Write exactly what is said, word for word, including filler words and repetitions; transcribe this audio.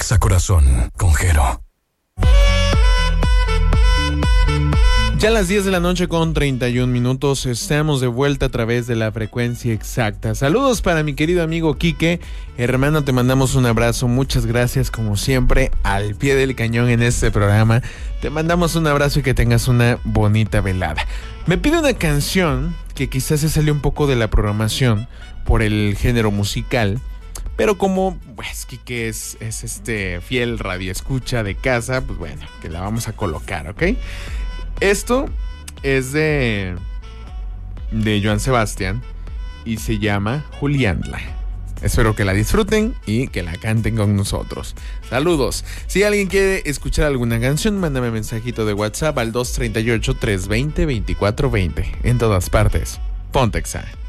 Exa Corazón con Jero. Ya a las diez de la noche con treinta y un minutos estamos de vuelta a través de la frecuencia exacta. Saludos para mi querido amigo Quique. Hermano, te mandamos un abrazo. Muchas gracias como siempre al pie del cañón en este programa. Te mandamos un abrazo y que tengas una bonita velada. Me pide una canción que quizás se salió un poco de la programación por el género musical. Pero como pues Quique es, es este fiel radioescucha de casa, pues bueno, que la vamos a colocar, ¿ok? Esto es de, de Joan Sebastián y se llama Juliantla. Espero que la disfruten y que la canten con nosotros. Saludos. Si alguien quiere escuchar alguna canción, mándame mensajito de WhatsApp al dos tres ocho, tres dos cero, dos cuatro dos cero. En todas partes. Ponte Exa.